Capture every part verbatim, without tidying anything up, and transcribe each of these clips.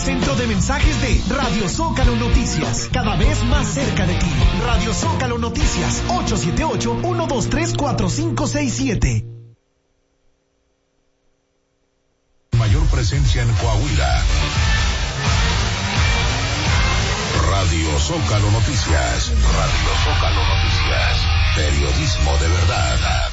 centro de mensajes de Radio Zócalo Noticias, cada vez más cerca de ti. Radio Zócalo Noticias, ocho siete ocho, uno dos tres, cuatro cinco seis siete. Mayor presencia en Coahuila. Radio Zócalo Noticias. Radio Zócalo Noticias. Periodismo de verdad.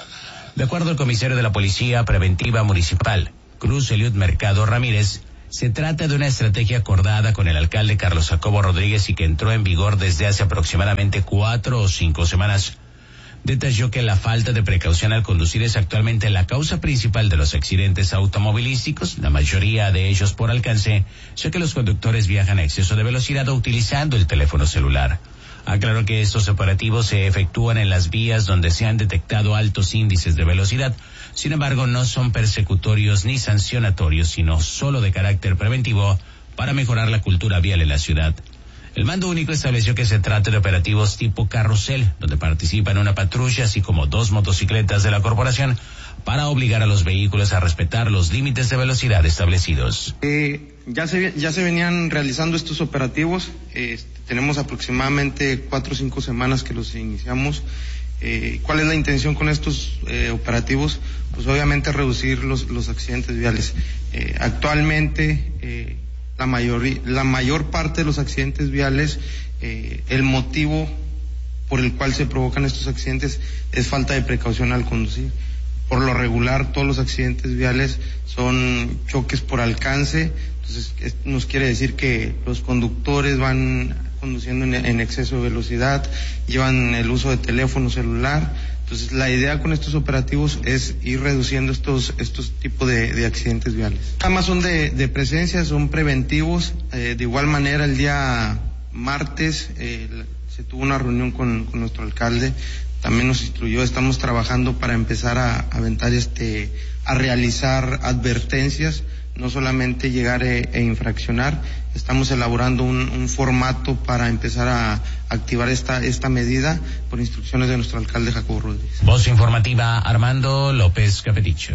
De acuerdo al comisario de la Policía Preventiva Municipal, Cruz Eliud Mercado Ramírez, se trata de una estrategia acordada con el alcalde Carlos Jacobo Rodríguez y que entró en vigor desde hace aproximadamente cuatro o cinco semanas. Detalló que la falta de precaución al conducir es actualmente la causa principal de los accidentes automovilísticos, la mayoría de ellos por alcance, ya que los conductores viajan a exceso de velocidad o utilizando el teléfono celular. Aclaró que estos operativos se efectúan en las vías donde se han detectado altos índices de velocidad. Sin embargo, no son persecutorios ni sancionatorios, sino solo de carácter preventivo para mejorar la cultura vial en la ciudad. El mando único estableció que se trata de operativos tipo carrusel, donde participan una patrulla así como dos motocicletas de la corporación para obligar a los vehículos a respetar los límites de velocidad establecidos. Eh, ya se ya se venían realizando estos operativos. Eh, tenemos aproximadamente cuatro o cinco semanas que los iniciamos. Eh, ¿Cuál es la intención con estos eh, operativos? Pues obviamente reducir los los accidentes viales. Eh, actualmente eh, la mayoría, la mayor parte de los accidentes viales, eh, el motivo por el cual se provocan estos accidentes es falta de precaución al conducir. Por lo regular, todos los accidentes viales son choques por alcance, entonces nos quiere decir que los conductores van conduciendo en, en exceso de velocidad, llevan el uso de teléfono celular. Entonces, la idea con estos operativos es ir reduciendo estos estos tipos de, de accidentes viales. Nada más son de, de presencia, son preventivos. Eh, de igual manera, el día martes eh, se tuvo una reunión con, con nuestro alcalde. También nos instruyó, estamos trabajando para empezar a, a aventar este, a realizar advertencias, no solamente llegar e, e infraccionar. Estamos elaborando un, un formato para empezar a activar esta esta medida por instrucciones de nuestro alcalde Jacobo Rodríguez. Voz informativa, Armando López Capeticho.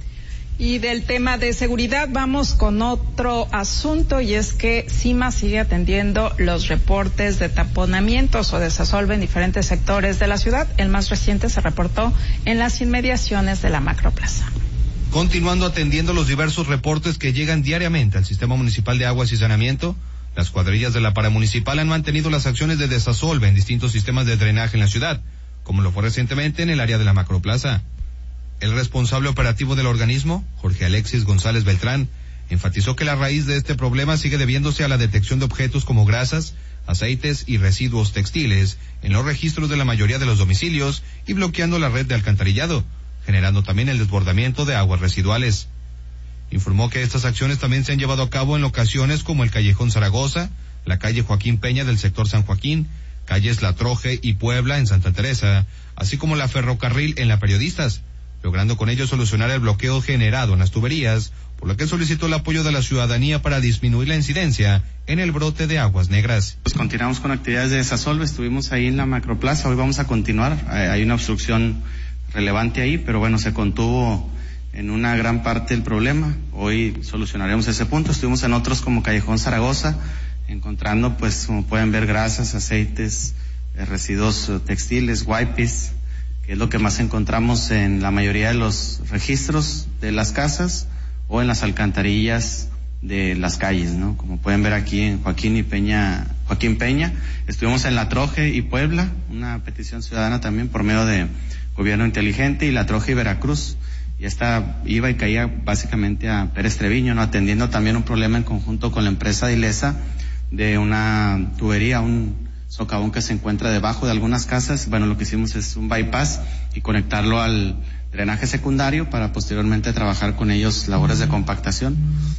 Y del tema de seguridad vamos con otro asunto, y es que CIMA sigue atendiendo los reportes de taponamientos o desasolve en diferentes sectores de la ciudad. El más reciente se reportó en las inmediaciones de la Macroplaza. Continuando atendiendo los diversos reportes que llegan diariamente al Sistema Municipal de Aguas y Saneamiento, las cuadrillas de la Paramunicipal han mantenido las acciones de desasolve en distintos sistemas de drenaje en la ciudad, como lo fue recientemente en el área de la Macroplaza. El responsable operativo del organismo, Jorge Alexis González Beltrán, enfatizó que la raíz de este problema sigue debiéndose a la detección de objetos como grasas, aceites y residuos textiles en los registros de la mayoría de los domicilios y bloqueando la red de alcantarillado, generando también el desbordamiento de aguas residuales. Informó que estas acciones también se han llevado a cabo en locaciones como el Callejón Zaragoza, la calle Joaquín Peña del sector San Joaquín, calles La Troje y Puebla en Santa Teresa, así como la Ferrocarril en la Periodistas, logrando con ello solucionar el bloqueo generado en las tuberías, por lo que solicitó el apoyo de la ciudadanía para disminuir la incidencia en el brote de aguas negras. Pues continuamos con actividades de desasolve, estuvimos ahí en la Macroplaza, hoy vamos a continuar, hay una obstrucción relevante ahí, pero bueno, se contuvo en una gran parte el problema. Hoy solucionaremos ese punto. Estuvimos en otros como Callejón Zaragoza, encontrando, pues, como pueden ver, grasas, aceites, eh, residuos textiles, wipes, que es lo que más encontramos en la mayoría de los registros de las casas o en las alcantarillas de las calles, ¿no? Como pueden ver aquí en Joaquín y Peña, Joaquín Peña. Estuvimos en La Troje y Puebla, una petición ciudadana también por medio de Gobierno Inteligente, y La Troje y Veracruz. Y esta iba y caía básicamente a Pérez Treviño, ¿no? Atendiendo también un problema en conjunto con la empresa de Ilesa de una tubería, un socavón que se encuentra debajo de algunas casas. Bueno, lo que hicimos es un bypass y conectarlo al drenaje secundario para posteriormente trabajar con ellos labores de compactación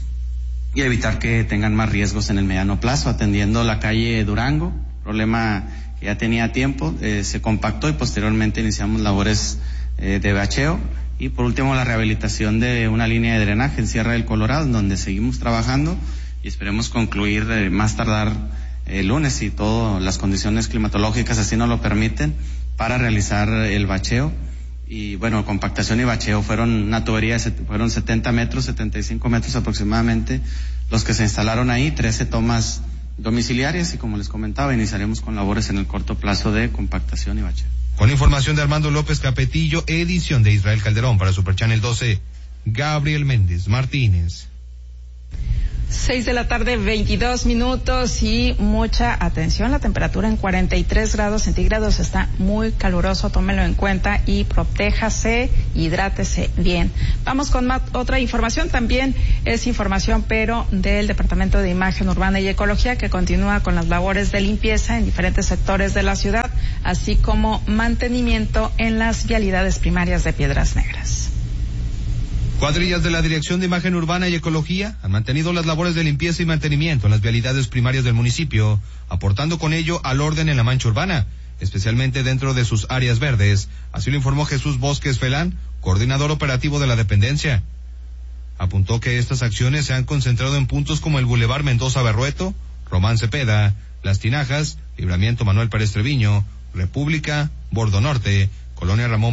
y evitar que tengan más riesgos en el mediano plazo. Atendiendo la calle Durango, problema que ya tenía tiempo, eh, se compactó y posteriormente iniciamos labores eh, de bacheo. Y por último, la rehabilitación de una línea de drenaje en Sierra del Colorado, en donde seguimos trabajando y esperemos concluir eh, más tardar el eh, lunes, si todas las condiciones climatológicas así nos lo permiten, para realizar el bacheo y bueno, compactación y bacheo fueron una tubería, fueron setenta metros, setenta y cinco metros aproximadamente los que se instalaron ahí, trece tomas domiciliarias y como les comentaba, iniciaremos con labores en el corto plazo de compactación y bacheo. Con información de Armando López Capetillo, edición de Israel Calderón para Super Channel doce, Gabriel Méndez Martínez. Seis de la tarde, veintidós minutos y mucha atención. La temperatura en cuarenta y tres grados centígrados está muy caluroso. Tómelo en cuenta y protéjase, hidrátese bien. Vamos con más, otra información. También es información, pero del Departamento de Imagen Urbana y Ecología, que continúa con las labores de limpieza en diferentes sectores de la ciudad, así como mantenimiento en las vialidades primarias de Piedras Negras. Cuadrillas de la Dirección de Imagen Urbana y Ecología han mantenido las labores de limpieza y mantenimiento en las vialidades primarias del municipio, aportando con ello al orden en la mancha urbana, especialmente dentro de sus áreas verdes. Así lo informó Jesús Bosques Felán, coordinador operativo de la dependencia. Apuntó que estas acciones se han concentrado en puntos como el Boulevard Mendoza Berrueto, Román Cepeda, Las Tinajas, Libramiento Manuel Pérez Treviño, República, Bordo Norte, Colonia Ramón